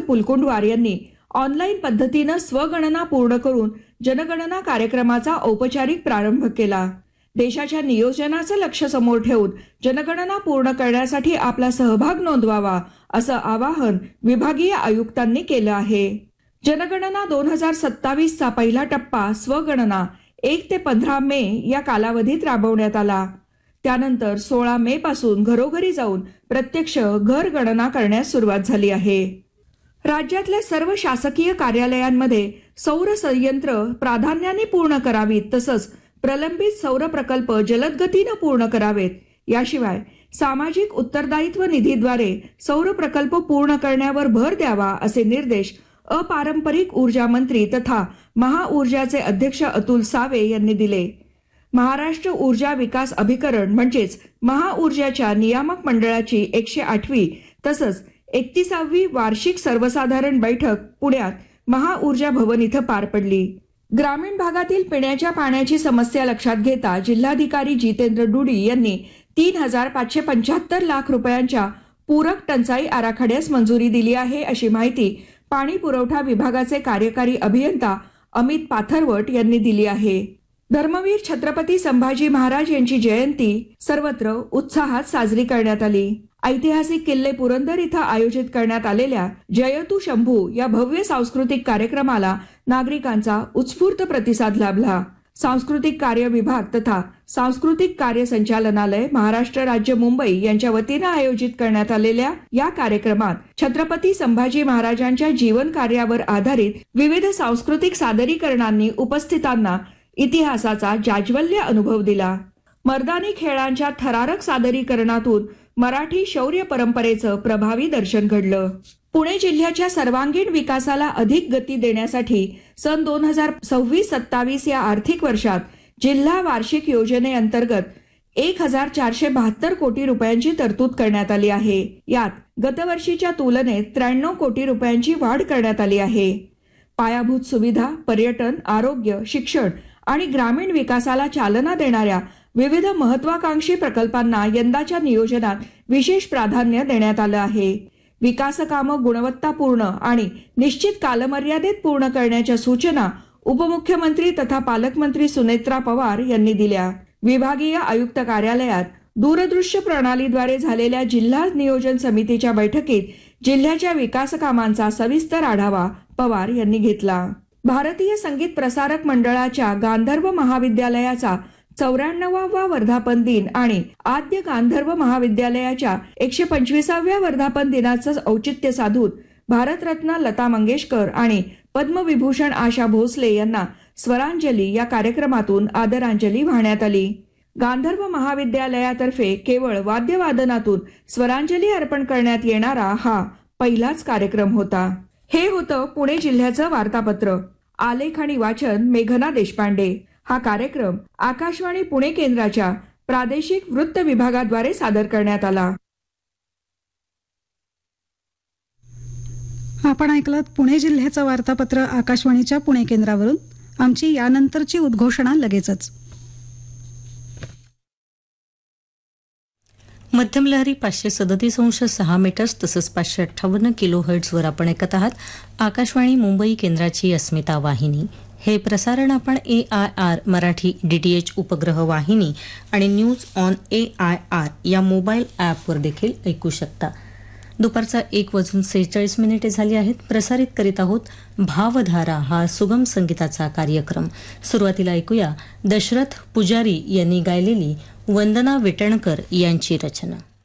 पुलकुंडवार यांनी ऑनलाईन पद्धतीनं स्वगणना पूर्ण करून जनगणना कार्यक्रमाचा औपचारिक प्रारंभ केला. देशाच्या नियोजनाचं लक्ष समोर ठेवून जनगणना पूर्ण करण्यासाठी आपला सहभाग नोंदवावा असं आवाहन विभागीय आयुक्तांनी केलं आहे. जनगणना 2027 चा पहिला टप्पा स्वगणना 1 ते 15 मे या कालावधीत राबवण्यात आला. त्यानंतर 16 मे पासून घरोघरी जाऊन प्रत्यक्ष घर गणना करण्यास सुरुवात झाली आहे. राज्यातल्या सर्व शासकीय कार्यालयांमध्ये सौर संयंत्र प्राधान्याने पूर्ण करावीत, तसंच प्रलंबित सौर प्रकल्प जलद गतीनं पूर्ण करावेत. याशिवाय सामाजिक उत्तरदायित्व निधीद्वारे सौर प्रकल्प पूर्ण करण्यावर भर द्यावा असे निर्देश अपारंपरिक ऊर्जा मंत्री तथा महाऊर्जाचे अध्यक्ष अतुल सावे यांनी दिले. महाराष्ट्र ऊर्जा विकास अभिकरण म्हणजेच महाऊर्जाच्या नियामक मंडळाची 108वी तसंच 31वी वार्षिक सर्वसाधारण बैठक पुण्यात महाऊर्जा भवन इथं पार पडली. ग्रामीण भागातील पिण्याच्या पाण्याची समस्या लक्षात घेता जिल्हाधिकारी जितेंद्र डुडी यांनी 3,575 लाख रुपयांच्या पूरक टंचाई आराखड्यास मंजुरी दिली आहे, अशी माहिती पाणी पुरवठा विभागाचे कार्यकारी अभियंता अमित पाथरवट यांनी दिली आहे. धर्मवीर छत्रपती संभाजी महाराज यांची जयंती सर्वत्र उत्साहात साजरी करण्यात आली. ऐतिहासिक किल्ले पुरंदर इथं आयोजित करण्यात आलेल्या जयतु शंभू या भव्य सांस्कृतिक कार्यक्रमाला नागरिकांचा उत्स्फूर्त प्रतिसाद लाभला. सांस्कृतिक कार्य विभाग तथा सांस्कृतिक कार्य संचालनालय, महाराष्ट्र राज्य मुंबई यांच्या वतीनं आयोजित करण्यात आलेल्या या कार्यक्रमात छत्रपती संभाजी महाराजांच्या जीवन कार्यावर आधारित विविध सांस्कृतिक सादरीकरणांनी उपस्थितांना इतिहासाचा जाज्वल्य अनुभव दिला. मर्दानी खेळांच्या थरारक सादरीकरणातून मराठी शौर्य परंपरेचं प्रभावी दर्शन घडलं. पुणे जिल्ह्याच्या सर्वांगीण विकासाला अधिक गती देण्यासाठी सन 2026-27 या आर्थिक वर्षात जिल्हा वार्षिक योजनेअंतर्गत 1,472 कोटी रुपयांची तरतूद करण्यात आली आहे. यात गतवर्षीच्या तुलनेत 93 कोटी रुपयांची वाढ करण्यात आली आहे. पायाभूत सुविधा, पर्यटन, आरोग्य, शिक्षण आणि ग्रामीण विकासाला चालना देणाऱ्या विविध महत्वाकांक्षी प्रकल्पांना यंदाच्या नियोजनात विशेष प्राधान्य देण्यात आलं आहे. विकास कामं गुणवत्तापूर्ण आणि निश्चित कालमर्यादेत पूर्ण करण्याच्या सूचना उपमुख्यमंत्री तथा पालकमंत्री सुनेत्रा पवार यांनी दिल्या. विभागीय आयुक्त कार्यालयात दूरदृश्य प्रणालीद्वारे झालेल्या जिल्हा नियोजन समितीच्या बैठकीत जिल्ह्याच्या विकास कामांचा सविस्तर आढावा पवार यांनी घेतला. भारतीय संगीत प्रसारक मंडळाच्या गांधर्व महाविद्यालयाचा 94वा वर्धापन दिन आणि आद्य गांधर्व महाविद्यालयाच्या 125व्या वर्धापन दिनाचं औचित्य साधून भारतरत्न लता मंगेशकर आणि पद्मविभूषण आशा भोसले यांना स्वरांजली या कार्यक्रमातून आदरांजली वाहण्यात आली. गांधर्व महाविद्यालयातर्फे केवळ वाद्यवादनातून स्वरांजली अर्पण करण्यात येणारा हा पहिलाच कार्यक्रम होता. हे होतं पुणे जिल्ह्याचं वार्तापत्र. आलेख आणि वाचन मेघना देशपांडे. हा कार्यक्रम आकाशवाणी पुणे केंद्राच्या प्रादेशिक वृत्त विभागाद्वारे सादर करण्यात आला. आपण ऐकलात पुणे जिल्ह्याचं वार्तापत्र आकाशवाणीच्या पुणे केंद्रावरून. आमची यानंतरची उद्घोषणा लगेचच. मध्यम लहरी 537.6 मीटर्स तसंच 558 किलोहर्ट्झवर आपण ऐकत आहात आकाशवाणी मुंबई केंद्राची अस्मिता वाहिनी. हे प्रसारण आपण AIR मराठी DTH उपग्रह वाहिनी आणि न्यूज ऑन AIR या मोबाईल ॲपवर देखील ऐकू शकता. दुपारचा 1:46 झाली आहेत. प्रसारित करीत आहोत भावधारा हा सुगम संगीताचा कार्यक्रम. सुरुवातीला ऐकूया दशरथ पुजारी यांनी गायलेली वंदना विटणकर यांची रचना.